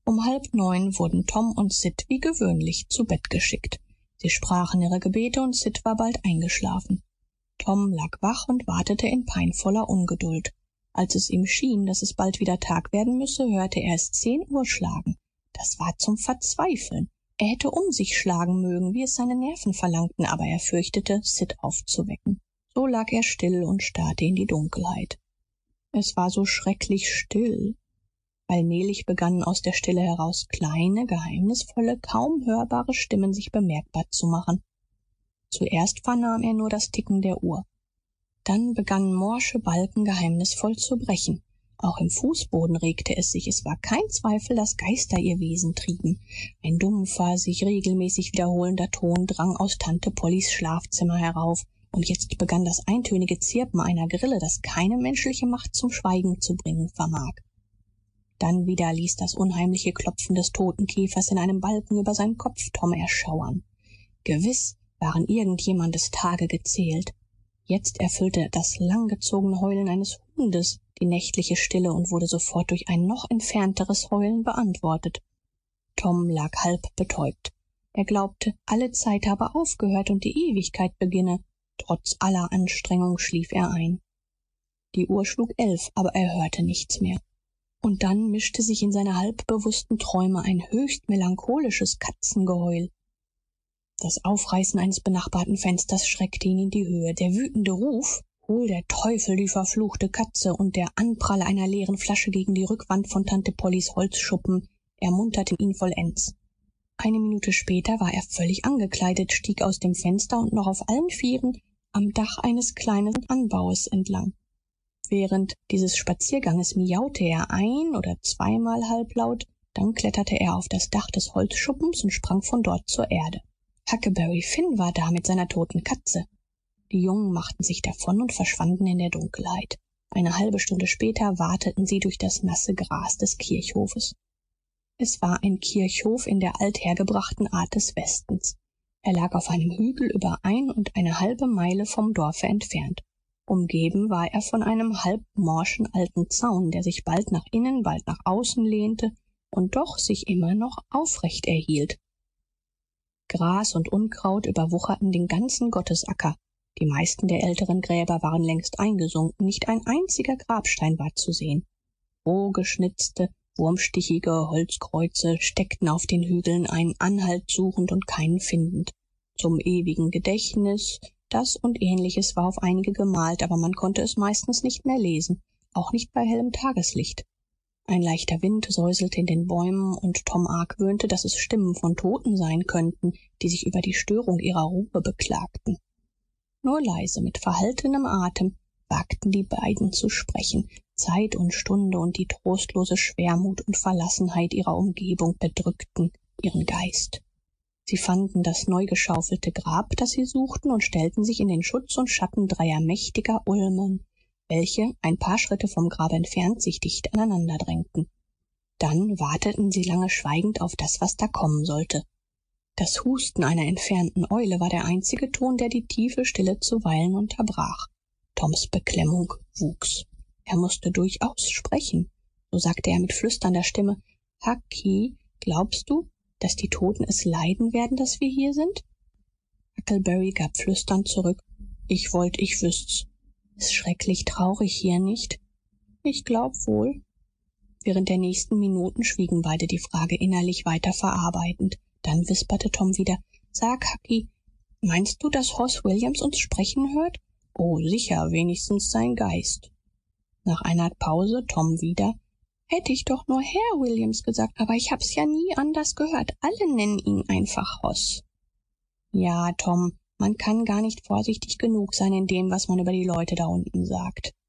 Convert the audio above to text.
Um 8:30 wurden Tom und Sid wie gewöhnlich zu Bett geschickt. Sie sprachen ihre Gebete und Sid war bald eingeschlafen. Tom lag wach und wartete in peinvoller Ungeduld. Als es ihm schien, dass es bald wieder Tag werden müsse, hörte er es 10 Uhr schlagen. Das war zum Verzweifeln. Er hätte um sich schlagen mögen, wie es seine Nerven verlangten, aber er fürchtete, Sid aufzuwecken. So lag er still und starrte in die Dunkelheit. Es war so schrecklich still. Allmählich begannen aus der Stille heraus kleine, geheimnisvolle, kaum hörbare Stimmen sich bemerkbar zu machen. Zuerst vernahm er nur das Ticken der Uhr. Dann begannen morsche Balken geheimnisvoll zu brechen. Auch im Fußboden regte es sich. Es war kein Zweifel, dass Geister ihr Wesen trieben. Ein dumpfer, sich regelmäßig wiederholender Ton drang aus Tante Pollys Schlafzimmer herauf, und jetzt begann das eintönige Zirpen einer Grille, das keine menschliche Macht zum Schweigen zu bringen vermag. Dann wieder ließ das unheimliche Klopfen des Totenkäfers in einem Balken über seinen Kopf Tom erschauern. Gewiss waren irgendjemandes Tage gezählt. Jetzt erfüllte das langgezogene Heulen eines Hundes die nächtliche Stille und wurde sofort durch ein noch entfernteres Heulen beantwortet. Tom lag halb betäubt. Er glaubte, alle Zeit habe aufgehört und die Ewigkeit beginne. Trotz aller Anstrengung schlief er ein. Die Uhr schlug 11, aber er hörte nichts mehr. Und dann mischte sich in seine halbbewussten Träume ein höchst melancholisches Katzengeheul. Das Aufreißen eines benachbarten Fensters schreckte ihn in die Höhe. Der wütende Ruf, hol der Teufel die verfluchte Katze, und der Anprall einer leeren Flasche gegen die Rückwand von Tante Pollys Holzschuppen ermunterten ihn vollends. Eine Minute später war er völlig angekleidet, stieg aus dem Fenster und noch auf allen Vieren am Dach eines kleinen Anbaues entlang. Während dieses Spazierganges miaute er ein- oder zweimal halblaut, dann kletterte er auf das Dach des Holzschuppens und sprang von dort zur Erde. Huckleberry Finn war da mit seiner toten Katze. Die Jungen machten sich davon und verschwanden in der Dunkelheit. Eine halbe Stunde später wateten sie durch das nasse Gras des Kirchhofes. Es war ein Kirchhof in der althergebrachten Art des Westens. Er lag auf einem Hügel über 1,5 Meile vom Dorfe entfernt. Umgeben war er von einem halbmorschen alten Zaun, der sich bald nach innen, bald nach außen lehnte und doch sich immer noch aufrecht erhielt. Gras und Unkraut überwucherten den ganzen Gottesacker. Die meisten der älteren Gräber waren längst eingesunken, nicht ein einziger Grabstein war zu sehen. Roh geschnitzte, wurmstichige Holzkreuze steckten auf den Hügeln einen Anhalt suchend und keinen findend. Zum ewigen Gedächtnis, das und Ähnliches war auf einige gemalt, aber man konnte es meistens nicht mehr lesen, auch nicht bei hellem Tageslicht. Ein leichter Wind säuselte in den Bäumen und Tom argwöhnte, dass es Stimmen von Toten sein könnten, die sich über die Störung ihrer Ruhe beklagten. Nur leise, mit verhaltenem Atem, wagten die beiden zu sprechen. Zeit und Stunde und die trostlose Schwermut und Verlassenheit ihrer Umgebung bedrückten ihren Geist. Sie fanden das neu geschaufelte Grab, das sie suchten, und stellten sich in den Schutz und Schatten 3 mächtiger Ulmen, welche, ein paar Schritte vom Grab entfernt, sich dicht aneinander drängten. Dann warteten sie lange schweigend auf das, was da kommen sollte. Das Husten einer entfernten Eule war der einzige Ton, der die tiefe Stille zuweilen unterbrach. Toms Beklemmung wuchs. Er musste durchaus sprechen. So sagte er mit flüsternder Stimme: »Hucky, glaubst du, dass die Toten es leiden werden, dass wir hier sind?« Huckleberry gab flüsternd zurück: »Ich wollt, ich wüsst's. Ist schrecklich traurig hier, nicht?« »Ich glaub wohl.« Während der nächsten Minuten schwiegen beide die Frage innerlich weiter verarbeitend. Dann wisperte Tom wieder: »Sag, Hucky, meinst du, dass Hoss Williams uns sprechen hört?« »Oh, sicher, wenigstens sein Geist.« Nach einer Pause Tom wieder: »Hätte ich doch nur Herr Williams gesagt, aber ich hab's ja nie anders gehört. Alle nennen ihn einfach Hoss.« »Ja, Tom, man kann gar nicht vorsichtig genug sein in dem, was man über die Leute da unten sagt.«